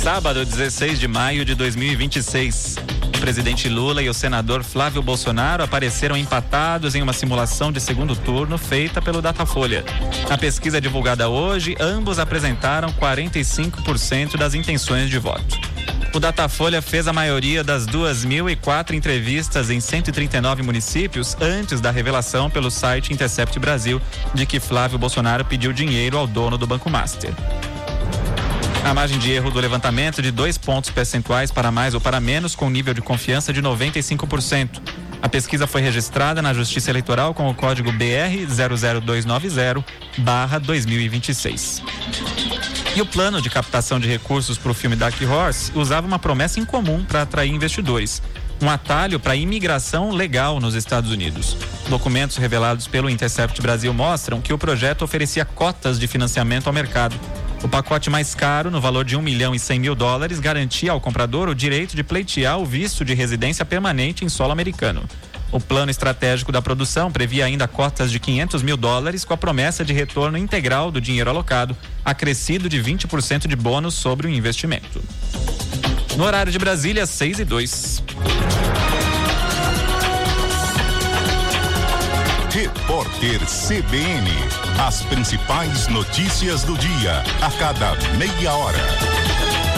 Sábado, 16 de maio de 2026. O presidente Lula e o senador Flávio Bolsonaro apareceram empatados em uma simulação de segundo turno feita pelo Datafolha. Na pesquisa divulgada hoje, ambos apresentaram 45% das intenções de voto. O Datafolha fez a maioria das 2.004 entrevistas em 139 municípios antes da revelação pelo site Intercept Brasil de que Flávio Bolsonaro pediu dinheiro ao dono do Banco Master. A margem de erro do levantamento de 2 pontos percentuais para mais ou para menos, com nível de confiança de 95%. A pesquisa foi registrada na Justiça Eleitoral com o código BR 00290/2026. E o plano de captação de recursos para o filme Dark Horse usava uma promessa incomum para atrair investidores: um atalho para a imigração legal nos Estados Unidos. Documentos revelados pelo Intercept Brasil mostram que o projeto oferecia cotas de financiamento ao mercado. O pacote mais caro, no valor de $1.100.000, garantia ao comprador o direito de pleitear o visto de residência permanente em solo americano. O plano estratégico da produção previa ainda cotas de $500.000 com a promessa de retorno integral do dinheiro alocado, acrescido de 20% de bônus sobre o investimento. No horário de Brasília, 6:02. Repórter CBN. As principais notícias do dia, a cada meia hora.